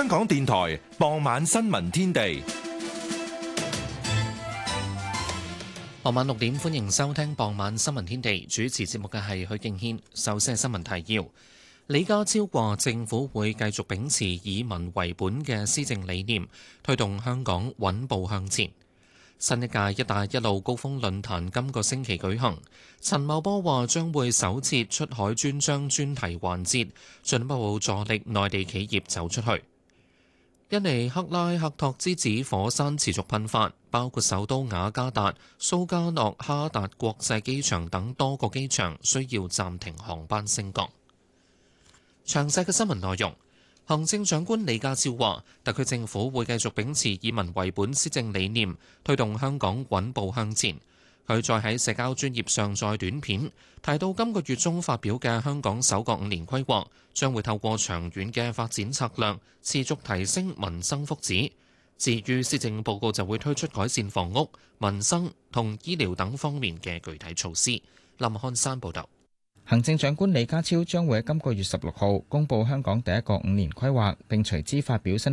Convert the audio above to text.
香港電台傍晚新聞天地。 傍晚6點，歡迎收聽傍晚新聞天地。主持節目嘅係許敬軒。首先係新聞提要。李家超話，政府會繼續秉持以民為本嘅施政理念，推動香港穩步向前。新一屆一帶一路高峰論壇今個星期舉行。陳茂波話將會首設出海專章專題環節，進一步助力內地企業走出去。印尼克拉克托之子火山持續噴發，包括首都雅加達、蘇加諾哈達國際機場等多個機場需要暫停航班升降。詳細嘅新聞內容，行政長官李家超話，特區政府會繼續秉持以民為本施政理念，推動香港穩步向前。佢再喺社交專頁上載短片，提到今個月中發表嘅香港首個5年規劃，將會透過長遠嘅發展策略，持續提升民生福祉。至於施政報告就會推出改善房屋、民生同醫療等方面嘅具體措施。林漢山報導。 行政長官李家超將會喺今個月16號公佈香港第一個5年規劃，並隨之發表新